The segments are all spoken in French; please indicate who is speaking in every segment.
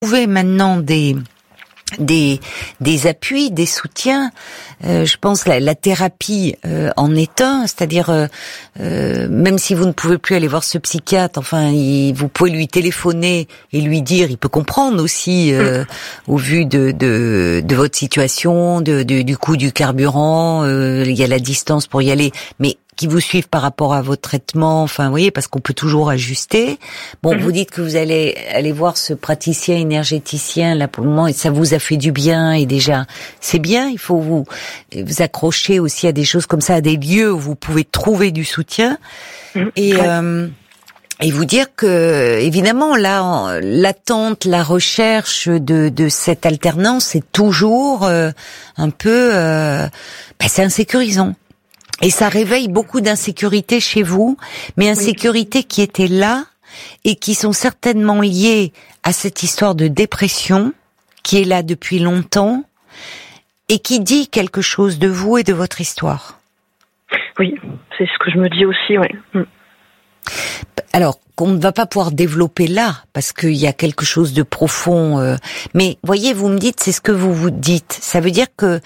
Speaker 1: Trouvez maintenant des appuis, des soutiens. Je pense la thérapie en est un, c'est-à-dire même si vous ne pouvez plus aller voir ce psychiatre, enfin vous pouvez lui téléphoner et lui dire, il peut comprendre aussi au vu de votre situation, du coût du carburant, il y a la distance pour y aller, mais qui vous suivent par rapport à votre traitement, enfin, vous voyez, parce qu'on peut toujours ajuster. Bon, vous dites que vous allez aller voir ce praticien énergéticien, là, pour le moment, et ça vous a fait du bien, et déjà, c'est bien, il faut vous accrocher aussi à des choses comme ça, à des lieux où vous pouvez trouver du soutien, et vous dire que, évidemment, là, l'attente, la recherche de cette alternance, c'est toujours un peu, c'est insécurisant. Et ça réveille beaucoup d'insécurité chez vous, mais insécurité qui étaient là et qui sont certainement liées à cette histoire de dépression qui est là depuis longtemps et qui dit quelque chose de vous et de votre histoire. Oui, c'est ce que je me dis aussi, oui. Alors, qu'on ne va pas pouvoir développer là, parce qu'il y a quelque chose de profond, mais voyez, vous me dites, c'est ce que vous vous dites. Ça veut dire que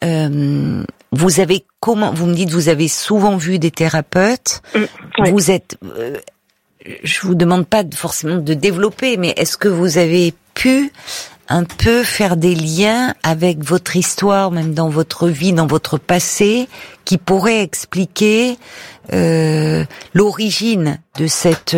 Speaker 1: vous me dites, vous avez souvent vu des thérapeutes. Vous êtes, je vous demande pas forcément de développer, mais est-ce que vous avez pu un peu faire des liens avec votre histoire, même dans votre vie, dans votre passé, qui pourrait expliquer l'origine de cette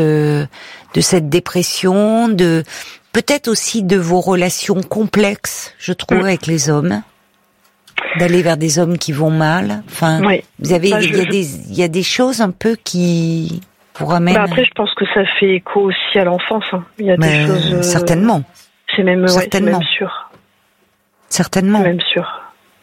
Speaker 1: dépression, peut-être aussi de vos relations complexes, je trouve, avec les hommes. D'aller vers des hommes qui vont mal. Enfin, vous avez, il y a des choses un peu qui vous ramènent.
Speaker 2: Après, je pense que ça fait écho aussi à l'enfance. Il y a des choses.
Speaker 1: Certainement.
Speaker 2: C'est même,
Speaker 1: certainement.
Speaker 2: C'est même sûr.
Speaker 1: Certainement.
Speaker 2: C'est même sûr.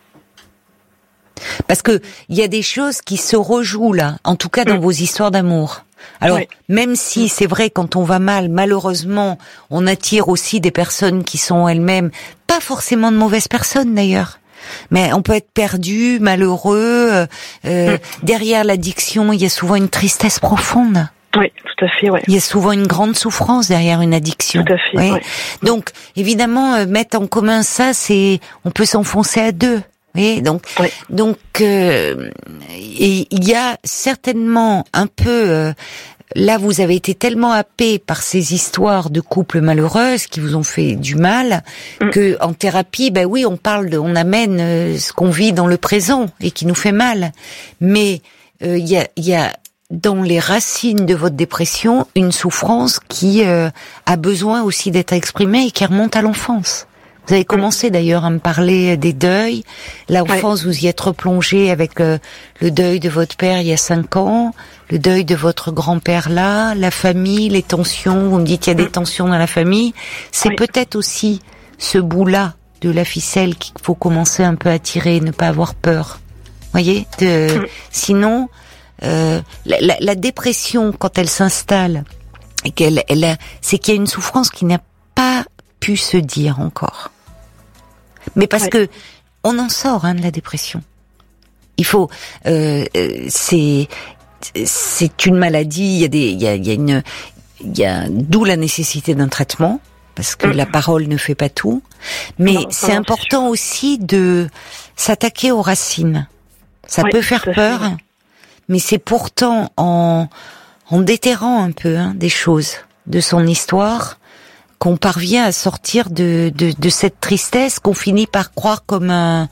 Speaker 1: Parce que il y a des choses qui se rejouent là, en tout cas dans vos histoires d'amour. Alors, même si c'est vrai, quand on va mal, malheureusement, on attire aussi des personnes qui sont elles-mêmes pas forcément de mauvaises personnes d'ailleurs. Mais on peut être perdu, malheureux. Derrière l'addiction, il y a souvent une tristesse profonde.
Speaker 2: Oui, tout à fait.
Speaker 1: Il y a souvent une grande souffrance derrière une addiction.
Speaker 2: Tout à fait.
Speaker 1: Donc, évidemment, mettre en commun ça, on peut s'enfoncer à deux. Et il y a certainement un peu. Là, vous avez été tellement happé par ces histoires de couples malheureuses qui vous ont fait du mal que en thérapie, on amène ce qu'on vit dans le présent et qui nous fait mal. Mais il y a dans les racines de votre dépression une souffrance qui a besoin aussi d'être exprimée et qui remonte à l'enfance. Vous avez commencé d'ailleurs à me parler des deuils. L'enfance, vous y êtes replongé avec le deuil de votre père il y a 5 ans, le deuil de votre grand-père là, la famille, les tensions. Vous me dites qu'il y a des tensions dans la famille. C'est peut-être aussi ce bout-là de la ficelle qu'il faut commencer un peu à tirer, ne pas avoir peur. Voyez, sinon, la dépression quand elle s'installe et c'est qu'il y a une souffrance qui n'a pas pu se dire encore. Mais parce que on en sort de la dépression. Il faut, c'est une maladie. Il y a d'où la nécessité d'un traitement parce que la parole ne fait pas tout. Mais c'est important aussi de s'attaquer aux racines. Ça peut faire peur, mais c'est pourtant en déterrant un peu des choses de son histoire qu'on parvient à sortir de cette tristesse qu'on finit par croire comme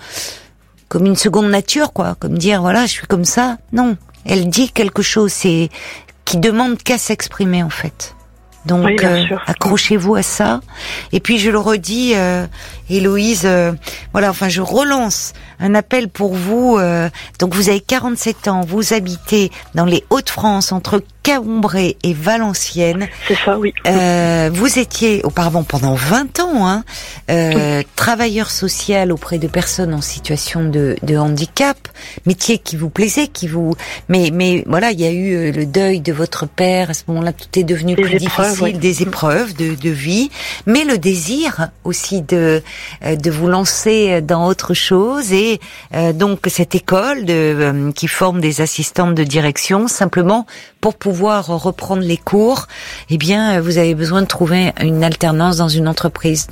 Speaker 1: une seconde nature, quoi. Comme dire, voilà, je suis comme ça. Non. Elle dit quelque chose, qui demande qu'à s'exprimer, en fait. Donc, accrochez-vous à ça. Et puis, je le redis, Héloïse, je relance un appel pour vous. Donc, vous avez 47 ans, vous habitez dans les Hauts-de-France, entre Cambrai et Valenciennes.
Speaker 2: C'est ça, oui.
Speaker 1: Vous étiez auparavant pendant 20 ans travailleur social auprès de personnes en situation de handicap, métier qui vous plaisait, mais voilà, il y a eu le deuil de votre père. À ce moment-là, tout est devenu plus difficile, des épreuves de vie, mais le désir aussi de vous lancer dans autre chose et donc cette école qui forme des assistantes de direction simplement pour pouvoir pouvoir reprendre les cours, eh bien, vous avez besoin de trouver une alternance dans une entreprise.